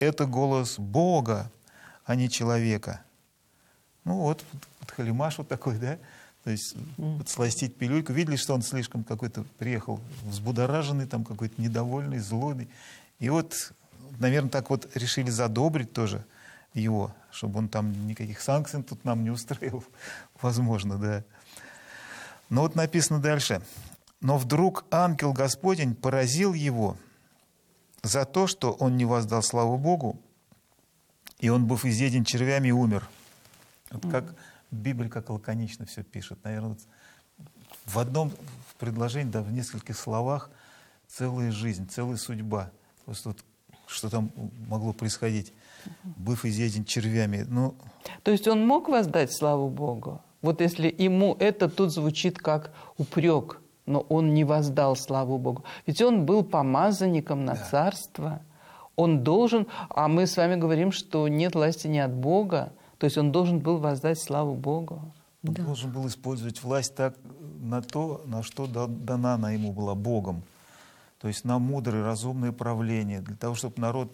это голос Бога, а не человека. Ну вот подхалимаш вот такой, да? То есть подсластить пилюльку. Видели, что он слишком какой-то приехал взбудораженный, там какой-то недовольный, злой. И вот, наверное, так вот решили задобрить тоже его, чтобы он там никаких санкций тут нам не устроил. Возможно, да. Но вот написано дальше. «Но вдруг ангел Господень поразил его за то, что он не воздал славу Богу, и он, быв изъеден червями, умер». Вот как Библия как лаконично все пишет. Наверное, вот в одном предложении, да, в нескольких словах целая жизнь, целая судьба. Просто вот, что там могло происходить, быв изъеден червями. Ну, то есть он мог воздать славу Богу? Вот если ему это тут звучит как упрек, но он не воздал славу Богу. Ведь он был помазанником на царство. Он должен, а мы с вами говорим, что нет власти не от Бога. То есть он должен был воздать славу Богу. Он должен был использовать власть так, на то, на что дана она ему была Богом. То есть на мудрое, разумное правление, для того, чтобы народ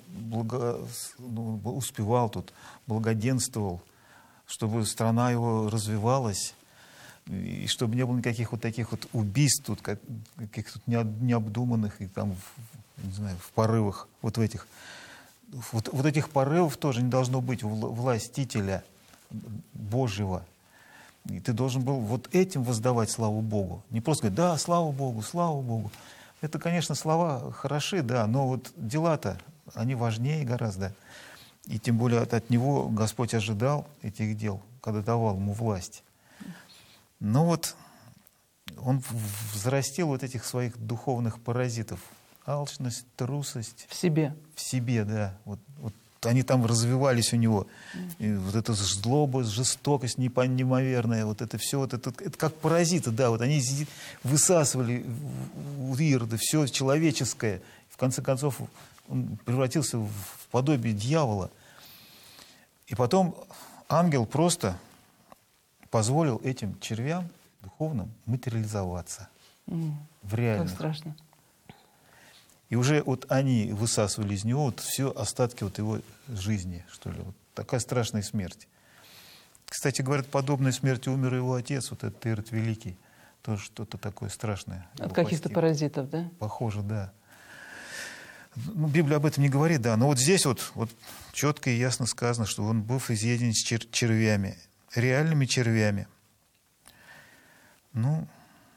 успевал тут, благоденствовал, чтобы страна его развивалась, и чтобы не было никаких вот таких вот убийств тут, каких-то необдуманных, и там, не знаю, в порывах, вот в этих. Вот этих порывов тоже не должно быть у властителя Божьего. И ты должен был вот этим воздавать славу Богу. Не просто говорить, да, слава Богу, слава Богу. Это, конечно, слова хороши, да, но вот дела-то, они важнее гораздо. И тем более от него Господь ожидал этих дел, когда давал ему власть. Но вот он взрастил вот этих своих духовных паразитов. Алчность, трусость. В себе. В себе, да. Вот они там развивались у него. И вот эта злоба, жестокость неимоверная, вот это все, это как паразиты, да, вот они высасывали у Ирода все человеческое. В конце концов, он превратился в подобие дьявола. И потом ангел просто позволил этим червям духовным материализоваться в реальных. Как страшно. И уже вот они высасывали из него вот все остатки вот его жизни, что ли. Вот такая страшная смерть. Кстати, говорят, подобной смерти умер его отец, вот этот Ирод Великий. Тоже что-то такое страшное. От каких-то паразитов, да? Похоже, да. Ну, Библия об этом не говорит, да. Но вот здесь вот четко и ясно сказано, что он был изъеден с червями, реальными червями. Ну,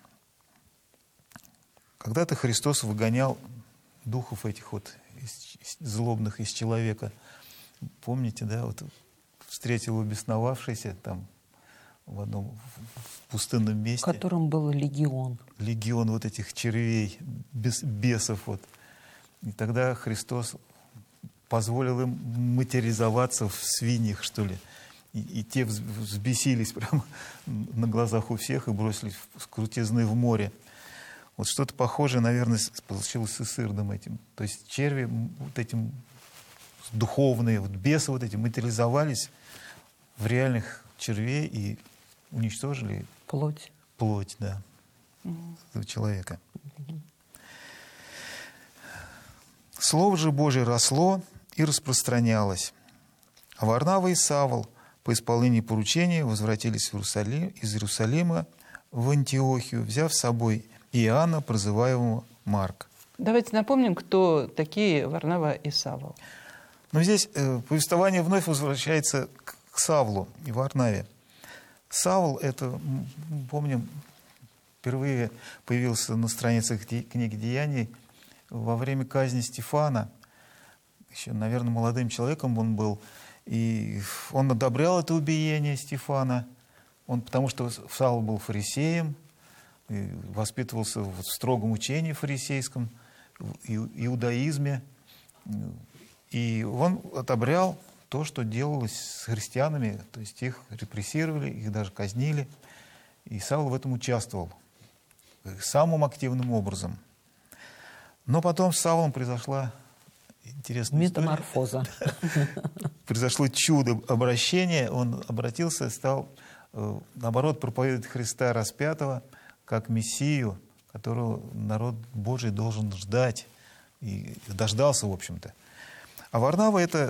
когда-то Христос выгонял духов этих вот злобных из человека. Помните, да, вот встретил его бесновавшийся там в одном пустынном месте. В котором был легион. Легион вот этих червей, бесов вот. И тогда Христос позволил им материализоваться в свиньях, что ли. И те взбесились прямо на глазах у всех и бросились крутизны в море. Вот что-то похожее, наверное, получилось и с Иродом этим. То есть черви вот этим духовные, вот бесы вот эти материализовались в реальных червей и уничтожили плоть, да, этого человека. Слово же Божие росло и распространялось. А Варнава и Савл по исполнении поручения возвратились из Иерусалима в Антиохию, взяв с собой Иоанна, прозываемого Марк. Давайте напомним, кто такие Варнава и Савл. Но здесь повествование вновь возвращается к Савлу и Варнаве. Савл, это, помним, впервые появился на страницах книги «Деяний» во время казни Стефана. Еще, наверное, молодым человеком он был. И он одобрял это убиение Стефана, потому что Савл был фарисеем, воспитывался в строгом учении фарисейском, иудаизме. И он одобрял то, что делалось с христианами, то есть их репрессировали, их даже казнили. И Савл в этом участвовал самым активным образом. Но потом с Савлом произошла интересная метаморфоза. Произошло чудо обращения. Он обратился, стал, наоборот, проповедовать Христа распятого как Мессию, которого народ Божий должен ждать. И дождался, в общем-то. А Варнава — это